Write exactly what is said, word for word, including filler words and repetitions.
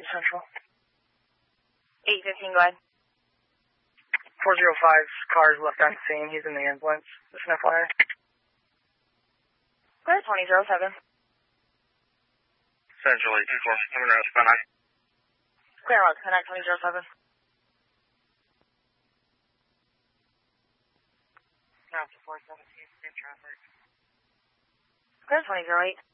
eight Central. eight fifteen, go ahead. four oh five, car's left on scene. He's in the ambulance. Just an F Y I. Go ahead, twenty oh seven. Central eight two four. I'm in route connect. Clear route connect, twenty oh seven. Route four seventeen, same traffic. Go ahead, twenty oh eight.